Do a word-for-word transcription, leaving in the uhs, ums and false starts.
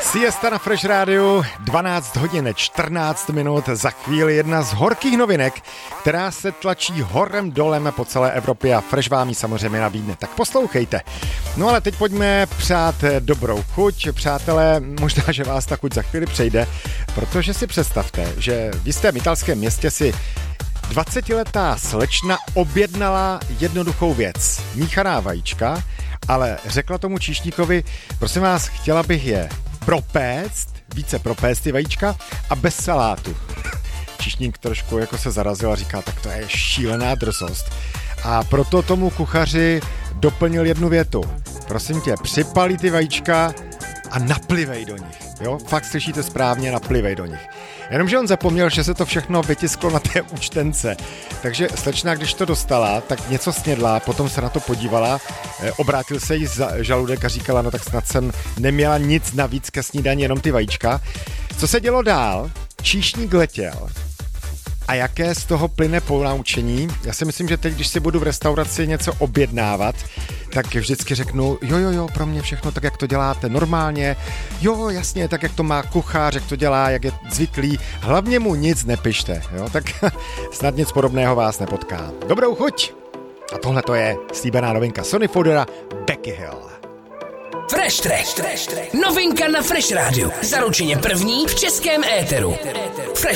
Siesta na Fresh Rádiu, dvanáct hodin čtrnáct minut, za chvíli jedna z horkých novinek, která se tlačí horem dolem po celé Evropě a Fresh vám ji samozřejmě nabídne, tak poslouchejte. No ale teď pojďme přát dobrou chuť, přátelé, možná, že vás ta chuť za chvíli přejde, protože si představte, že v jistém italském městě si dvacetiletá slečna objednala jednoduchou věc, míchaná vajíčka, ale řekla tomu číšníkovi, prosím vás, chtěla bych je propéct, více propéct ty vajíčka a bez salátu. Číšník trošku jako se zarazil a říká, tak to je šílená drzost. A proto tomu kuchaři doplnil jednu větu. Prosím tě, připalí ty vajíčka a naplivej do nich. Jo, fakt slyšíte správně, naplivej do nich. Jenomže on zapomněl, že se to všechno vytisklo na té účtence. Takže slečna, když to dostala, tak něco snědla, potom se na to podívala, obrátil se jí za žaludek a říkala, no tak snad jsem neměla nic navíc ke snídani, jenom ty vajíčka. Co se dělo dál? Číšník letěl. A jaké z toho plyne ponaučení? Já si myslím, že teď, když si budu v restauraci něco objednávat, tak vždycky řeknu, jo, jo, jo, pro mě všechno tak, jak to děláte normálně, jo, jasně, tak, jak to má kuchař, jak to dělá, jak je zvyklý, hlavně mu nic nepište, jo, tak snad nic podobného vás nepotká. Dobrou chuť! A tohle to je slíbená novinka Sonny Fodera, Becky Hill. Fresh Track, novinka na Fresh Rádiu, zaručeně první v českém éteru. Fresh